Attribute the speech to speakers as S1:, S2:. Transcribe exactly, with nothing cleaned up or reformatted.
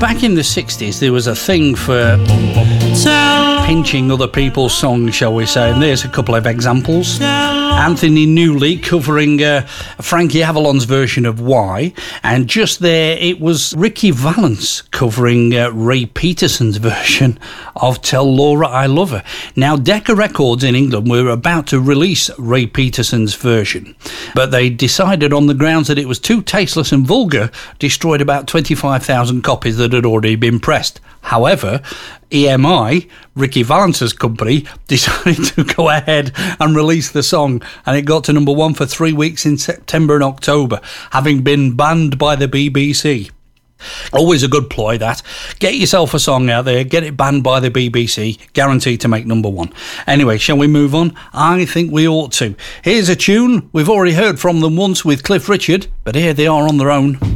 S1: back in the sixties, there was a thing for pinching other people's songs, shall we say, and there's a couple of examples. Anthony Newley covering uh, Frankie Avalon's version of Why, and just there it was Ricky Valance covering uh, Ray Peterson's version of Tell Laura I Love Her. Now, Decca Records in England were about to release Ray Peterson's version, but they decided on the grounds that it was too tasteless and vulgar, destroyed about twenty-five thousand copies that had already been pressed. However, E M I, Ricky Valance's company, decided to go ahead and release the song, and it got to number one for three weeks in September and October, having been banned by the B B C. Always a good ploy, that. Get yourself a song out there, get it banned by the B B C, guaranteed to make number one. Anyway, shall we move on? I think we ought to. Here's a tune we've already heard from them once with Cliff Richard, but here they are on their own.